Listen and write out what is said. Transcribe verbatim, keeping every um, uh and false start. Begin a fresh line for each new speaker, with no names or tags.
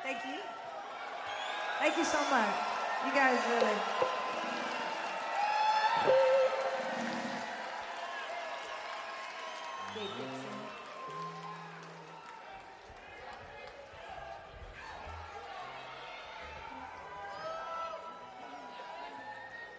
Thank you. Thank you so much. You guys really. Dave Dixon.